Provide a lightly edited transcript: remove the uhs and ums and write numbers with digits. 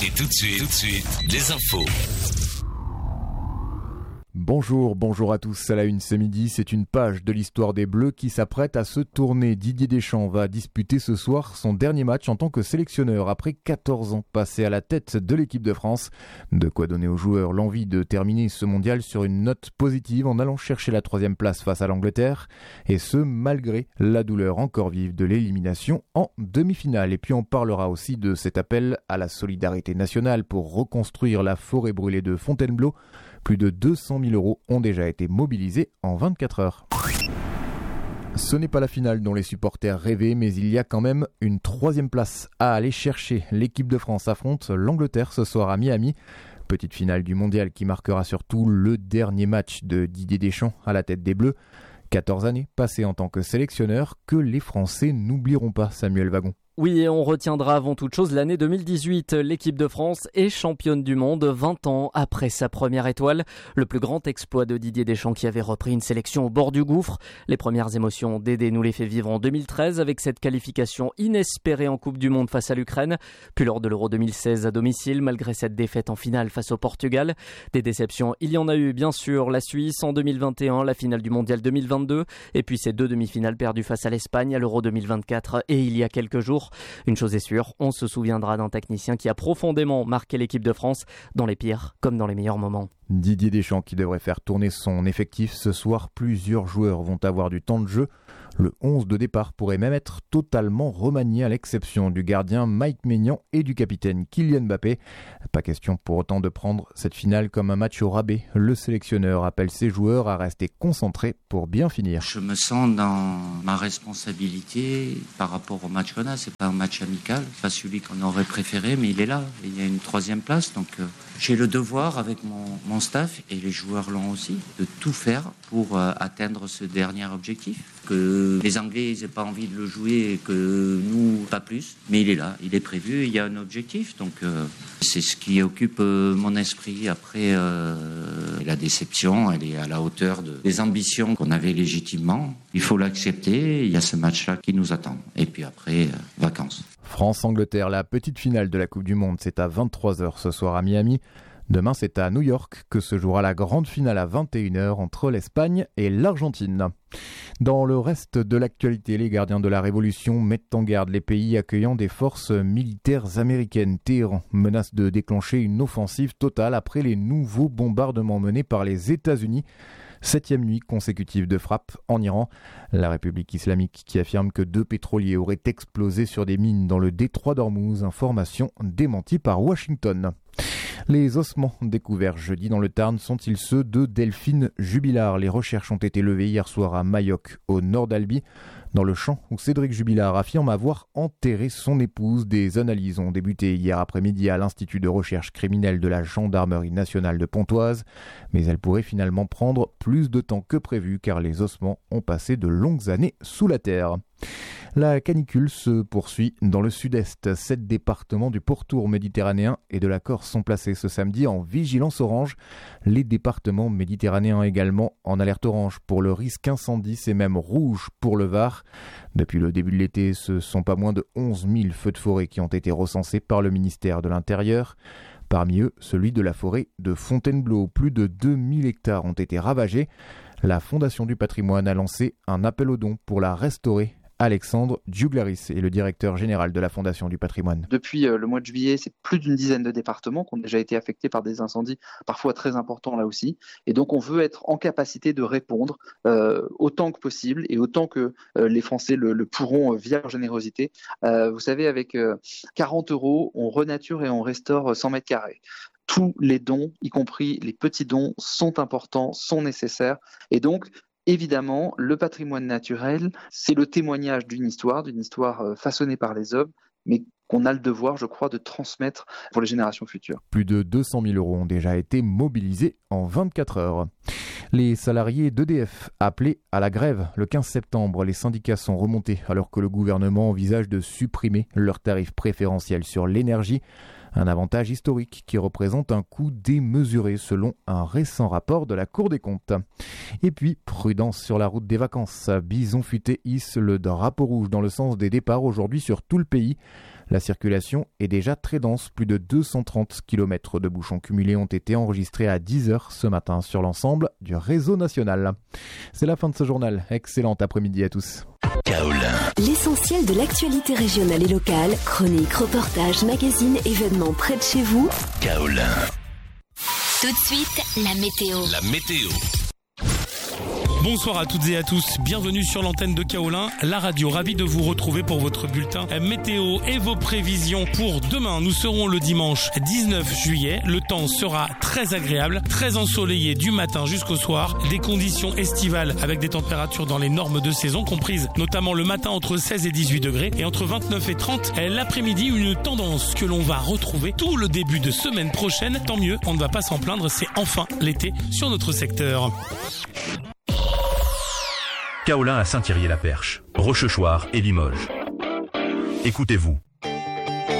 Et tout de suite, les infos. Bonjour à tous. À la une ce midi, c'est une page de l'histoire des Bleus qui s'apprête à se tourner. Didier Deschamps va disputer ce soir son dernier match en tant que sélectionneur après 14 ans passés à la tête de l'équipe de France. De quoi donner aux joueurs l'envie de terminer ce mondial sur une note positive en allant chercher la 3e place face à l'Angleterre. Et ce, malgré la douleur encore vive de l'élimination en demi-finale. Et puis on parlera aussi de cet appel à la solidarité nationale pour reconstruire la forêt brûlée de Fontainebleau. Plus de 200 000 € ont déjà été mobilisés en 24 heures. Ce n'est pas la finale dont les supporters rêvaient, mais il y a quand même une 3e place à aller chercher. L'équipe de France affronte l'Angleterre ce soir à Miami. Petite finale du mondial qui marquera surtout le dernier match de Didier Deschamps à la tête des Bleus. 14 années passées en tant que sélectionneur que les Français n'oublieront pas, Samuel Wagon. Oui, et on retiendra avant toute chose l'année 2018. L'équipe de France est championne du monde 20 ans après sa première étoile. Le plus grand exploit de Didier Deschamps qui avait repris une sélection au bord du gouffre. Les premières émotions, Dédé nous les fait vivre en 2013 avec cette qualification inespérée en Coupe du Monde face à l'Ukraine. Puis lors de l'Euro 2016 à domicile, malgré cette défaite en finale face au Portugal. Des déceptions, il y en a eu bien sûr. La Suisse en 2021, la finale du Mondial 2022. Et puis ces 2 demi-finales perdues face à l'Espagne à l'Euro 2024 et il y a quelques jours. Une chose est sûre, on se souviendra d'un technicien qui a profondément marqué l'équipe de France dans les pires comme dans les meilleurs moments. Didier Deschamps qui devrait faire tourner son effectif ce soir. Plusieurs joueurs vont avoir du temps de jeu. Le 11 de départ pourrait même être totalement remanié à l'exception du gardien Mike Maignan et du capitaine Kylian Mbappé. Pas question pour autant de prendre cette finale comme un match au rabais. Le sélectionneur appelle ses joueurs à rester concentrés pour bien finir. Je me sens dans ma responsabilité par rapport au match qu'on a. C'est pas un match amical, pas celui qu'on aurait préféré, mais il est là. Il y a une 3e place, donc j'ai le devoir avec mon staff et les joueurs l'ont aussi de tout faire pour atteindre ce dernier objectif. Que les Anglais n'aient pas envie de le jouer et que nous, pas plus. Mais il est là, il est prévu, il y a un objectif. Donc c'est ce qui occupe mon esprit. Après, la déception, elle est à la hauteur des ambitions qu'on avait légitimement. Il faut l'accepter, il y a ce match-là qui nous attend. Et puis après, vacances. France-Angleterre, la petite finale de la Coupe du Monde, c'est à 23h ce soir à Miami. Demain, c'est à New York que se jouera la grande finale à 21h entre l'Espagne et l'Argentine. Dans le reste de l'actualité, les gardiens de la Révolution mettent en garde les pays accueillant des forces militaires américaines. Téhéran menace de déclencher une offensive totale après les nouveaux bombardements menés par les États-Unis. 7e nuit consécutive de frappe en Iran. La République islamique qui affirme que 2 pétroliers auraient explosé sur des mines dans le détroit d'Ormuz. Information démentie par Washington. Les ossements découverts jeudi dans le Tarn sont-ils ceux de Delphine Jubilard? Les recherches ont été levées hier soir à Mayoc, au nord d'Albi, dans le champ où Cédric Jubilard affirme avoir enterré son épouse. Des analyses ont débuté hier après-midi à l'Institut de recherche criminelle de la Gendarmerie nationale de Pontoise, mais elles pourraient finalement prendre plus de temps que prévu car les ossements ont passé de longues années sous la terre. La canicule se poursuit dans le sud-est. 7 départements du pourtour méditerranéen et de la Corse sont placés ce samedi en vigilance orange. Les départements méditerranéens également en alerte orange pour le risque incendie, c'est même rouge pour le Var. Depuis le début de l'été, ce sont pas moins de 11 000 feux de forêt qui ont été recensés par le ministère de l'Intérieur. Parmi eux, celui de la forêt de Fontainebleau. Plus de 2000 hectares ont été ravagés. La Fondation du patrimoine a lancé un appel aux dons pour la restaurer. Alexandre Djouglaris est le directeur général de la Fondation du patrimoine. Depuis le mois de juillet, c'est plus d'une dizaine de départements qui ont déjà été affectés par des incendies, parfois très importants là aussi. Et donc on veut être en capacité de répondre autant que possible et autant que les Français le pourront via leur générosité. Vous savez, avec 40 €, on renature et on restaure 100 mètres carrés. Tous les dons, y compris les petits dons, sont importants, sont nécessaires. Et donc, évidemment, le patrimoine naturel, c'est le témoignage d'une histoire façonnée par les hommes, mais qu'on a le devoir, je crois, de transmettre pour les générations futures. Plus de 200 000 € ont déjà été mobilisés en 24 heures. Les salariés d'EDF appelés à la grève le 15 septembre, les syndicats sont remontés alors que le gouvernement envisage de supprimer leurs tarifs préférentiels sur l'énergie. Un avantage historique qui représente un coût démesuré selon un récent rapport de la Cour des comptes. Et puis, prudence sur la route des vacances. Bison Futé hisse le drapeau rouge dans le sens des départs aujourd'hui sur tout le pays. La circulation est déjà très dense, plus de 230 km de bouchons cumulés ont été enregistrés à 10h ce matin sur l'ensemble du réseau national. C'est la fin de ce journal, excellent après-midi à tous. Kaolin. L'essentiel de l'actualité régionale et locale, chroniques, reportages, magazines, événements près de chez vous. Kaolin. Tout de suite, la météo. La météo. Bonsoir à toutes et à tous, bienvenue sur l'antenne de Kaolin, la radio, ravi de vous retrouver pour votre bulletin météo et vos prévisions pour demain. Nous serons le dimanche 19 juillet, le temps sera très agréable, très ensoleillé du matin jusqu'au soir, des conditions estivales avec des températures dans les normes de saison comprises notamment le matin entre 16 et 18 degrés et entre 29 et 30 l'après-midi, une tendance que l'on va retrouver tout le début de semaine prochaine. Tant mieux, on ne va pas s'en plaindre, c'est enfin l'été sur notre secteur. Kaolin à Saint-Thierry-la-Perche, Rochechouart et Limoges. Écoutez-vous.